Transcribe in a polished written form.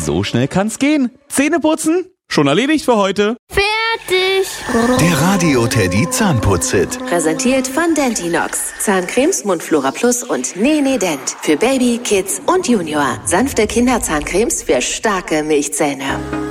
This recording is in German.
So schnell kann's gehen. Zähne putzen? Schon erledigt für heute. Fertig. Der Radio Teddy Zahnputz-Hit. Präsentiert von Dentinox. Zahncremes Mundflora Plus und Nene Dent. Für Baby, Kids und Junior. Sanfte Kinderzahncremes für starke Milchzähne.